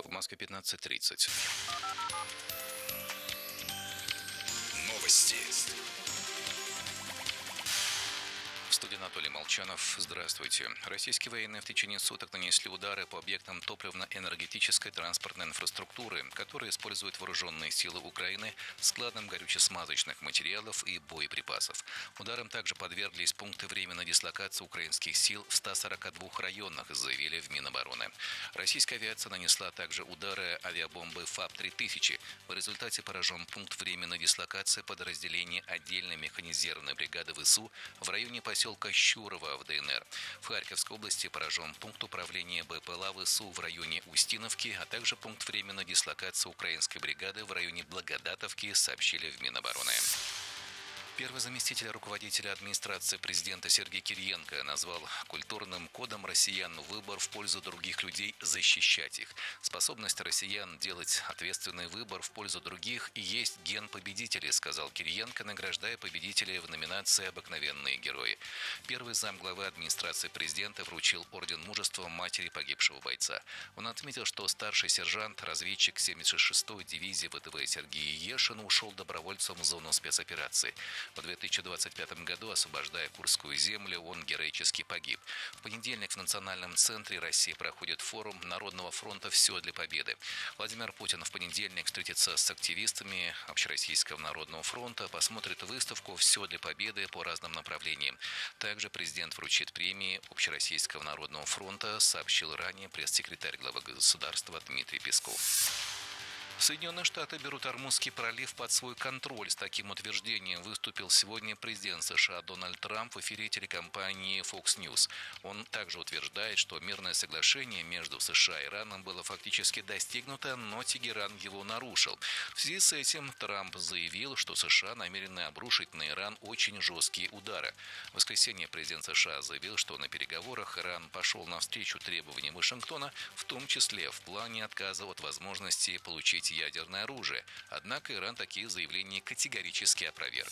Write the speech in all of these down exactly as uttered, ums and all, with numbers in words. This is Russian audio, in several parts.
В Москве пятнадцать тридцать. Новости. В студии Анатолий Молчанов. Здравствуйте. Российские военные в течение суток нанесли удары по объектам топливно-энергетической транспортной инфраструктуры, которые используют вооруженные силы Украины, складам горюче-смазочных материалов и боеприпасов. Ударам также подверглись пункты временной дислокации украинских сил в ста сорока двух районах, заявили в Минобороны. Российская авиация нанесла также удары авиабомбы ФАБ три тысячи. В результате поражен пункт временной дислокации подразделений отдельной механизированной бригады ВСУ в районе поселка Щурово в ДНР. В Харьковской области поражен пункт управления БПЛА ВСУ в районе Устиновки, а также пункт временной дислокации украинской бригады в районе Благодатовки, сообщили в Минобороны. Первый заместитель руководителя администрации президента Сергей Кириенко назвал культурным кодом россиян выбор в пользу других людей защищать их. Способность россиян делать ответственный выбор в пользу других и есть ген победителей, сказал Кириенко, награждая победителей в номинации «Обыкновенные герои». Первый замглавы администрации президента вручил орден мужества матери погибшего бойца. Он отметил, что старший сержант, разведчик семьдесят шестой дивизии ВТВ Сергей Ешин ушел добровольцем в зону спецоперации. В две тысячи двадцать пятом году, освобождая Курскую землю, он героически погиб. В понедельник в Национальном центре России проходит форум Народного фронта «Все для победы». Владимир Путин в понедельник встретится с активистами Общероссийского народного фронта, посмотрит выставку «Все для победы» по разным направлениям. Также президент вручит премии Общероссийского народного фронта, сообщил ранее пресс-секретарь главы государства Дмитрий Песков. Соединенные Штаты берут Ормузский пролив под свой контроль. С таким утверждением выступил сегодня президент США Дональд Трамп в эфире телекомпании Fox News. Он также утверждает, что мирное соглашение между США и Ираном было фактически достигнуто, но Тегеран его нарушил. В связи с этим Трамп заявил, что США намерены обрушить на Иран очень жесткие удары. В воскресенье президент США заявил, что на переговорах Иран пошел навстречу требованиям Вашингтона, в том числе в плане отказа от возможности получить ядерное оружие. Однако Иран такие заявления категорически опроверг.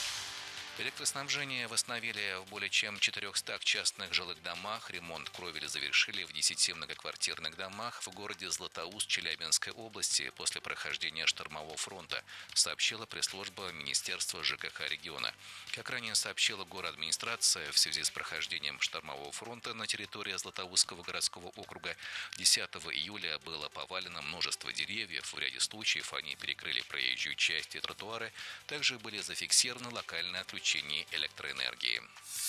Электроснабжение восстановили в более чем четырехстах частных жилых домах. Ремонт кровели завершили в десяти многоквартирных домах в городе Златоуст Челябинской области после прохождения штормового фронта, сообщила пресс-служба Министерства ЖКХ региона. Как ранее сообщила городадминистрация, в связи с прохождением штормового фронта на территории Златоустского городского округа десятого июля было повалено множество деревьев. В ряде случаев они перекрыли проезжую часть и тротуары. Также были зафиксированы локальные отключения электроэнергии.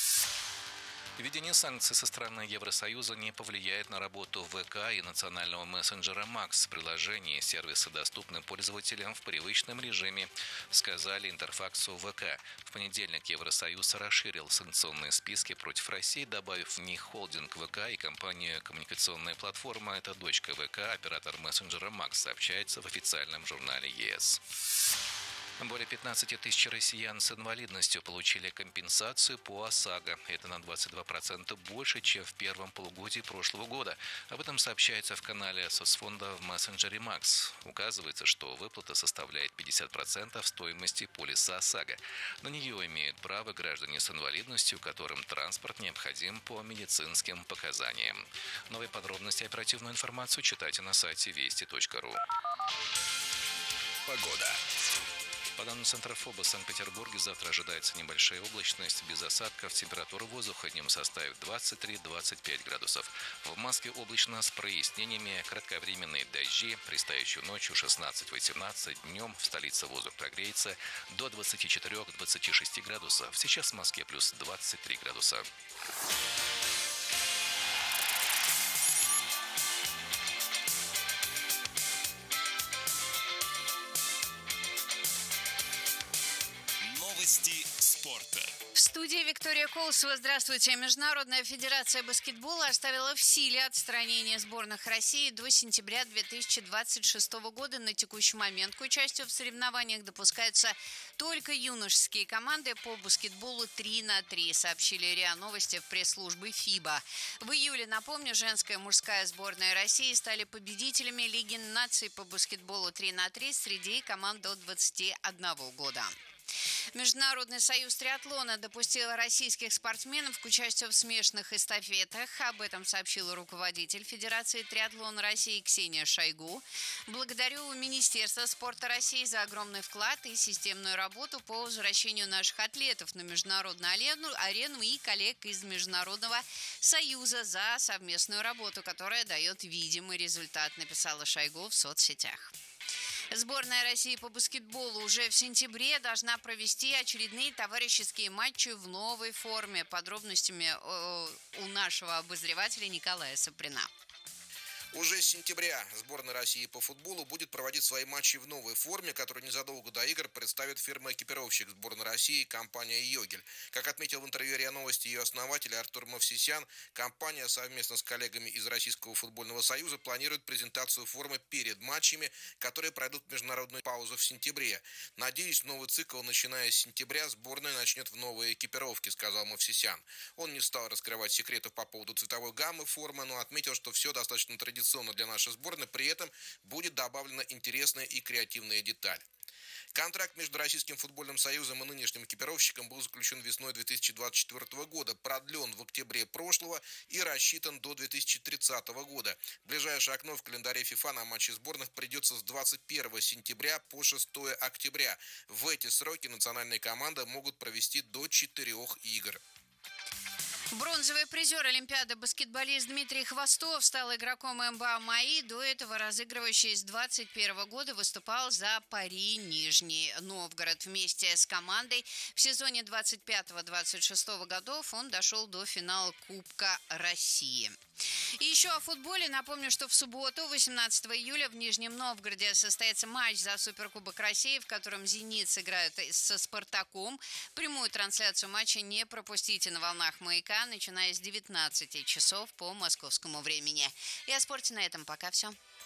Введение санкций со стороны Евросоюза не повлияет на работу ВК и национального мессенджера Макс. Приложение и сервисы доступны пользователям в привычном режиме, сказали Интерфаксу ВК. В понедельник Евросоюз расширил санкционные списки против России, добавив в них холдинг ВК и компанию «Коммуникационная платформа». Это дочка ВК, оператор мессенджера Макс, сообщается в официальном журнале ЕС. Более пятнадцати тысяч россиян с инвалидностью получили компенсацию по ОСАГО. Это на двадцать два процента больше, чем в первом полугодии прошлого года. Об этом сообщается в канале соцфонда в мессенджере Макс. Указывается, что выплата составляет пятьдесят процентов стоимости полиса ОСАГО. На нее имеют право граждане с инвалидностью, которым транспорт необходим по медицинским показаниям. Новые подробности и оперативную информацию читайте на сайте вести точка ру. Погода. По данным Центрофоба, в Санкт-Петербурге завтра ожидается небольшая облачность, без осадков. Температура воздуха днем составит двадцать три - двадцать пять градусов. В Москве облачно с прояснениями, кратковременные дожди, предстоящую ночью шестнадцать - восемнадцать, днем в столице воздух прогреется до двадцати четырёх - двадцати шести градусов. Сейчас в Москве плюс двадцать три градуса. Новости спорта. В студии Виктория Колосова. Здравствуйте. Международная федерация баскетбола оставила в силе отстранение сборных России до сентября две тысячи двадцать шестого года. На текущий момент к участию в соревнованиях допускаются только юношеские команды по баскетболу три на три, сообщили РИА Новости в пресс-службе ФИБА. В июле, напомню, женская и мужская сборная России стали победителями Лиги наций по баскетболу три на три среди команд до двадцати одного года. Международный союз триатлона допустил российских спортсменов к участию в смешанных эстафетах. Об этом сообщил руководитель Федерации триатлона России Ксения Шойгу. Благодарю Министерство спорта России за огромный вклад и системную работу по возвращению наших атлетов на международную арену и коллег из Международного союза за совместную работу, которая дает видимый результат, написала Шойгу в соцсетях. Сборная России по баскетболу уже в сентябре должна провести очередные товарищеские матчи в новой форме. Подробностями у нашего обозревателя Николая Саприна. Уже с сентября сборная России по футболу будет проводить свои матчи в новой форме, которую незадолго до игр представит фирма-экипировщик сборной России компания «Йогель». Как отметил в интервью РИА Новости ее основатель Артур Мовсисян, компания совместно с коллегами из Российского футбольного союза планирует презентацию формы перед матчами, которые пройдут в международную паузу в сентябре. «Надеюсь, новый цикл, начиная с сентября, сборная начнет в новой экипировке», сказал Мовсисян. Он не стал раскрывать секретов по поводу цветовой гаммы формы, но отметил, что все достаточно традиционно для нашей сборной, при этом будет добавлена интересная и креативная деталь. Контракт между Российским футбольным союзом и нынешним экипировщиком был заключен весной две тысячи двадцать четвёртого года, продлен в октябре прошлого и рассчитан до две тысячи тридцатого года. Ближайшее окно в календаре ФИФА на матчи сборных придется с двадцать первого сентября по шестого октября. В эти сроки национальные команды могут провести до четырех игр. Бронзовый призер Олимпиады баскетболист Дмитрий Хвостов стал игроком эн бэ а МАИ. До этого разыгрывающий с двадцать первого года выступал за Пари Нижний Новгород. Вместе с командой в сезоне двадцать пятого - двадцать шестого годов он дошел до финала Кубка России. И еще о футболе. Напомню, что в субботу, восемнадцатого июля, в Нижнем Новгороде состоится матч за Суперкубок России, в котором «Зенит» сыграют со «Спартаком». Прямую трансляцию матча не пропустите на волнах «Маяка», начиная с девятнадцати часов по московскому времени. И о спорте на этом пока все.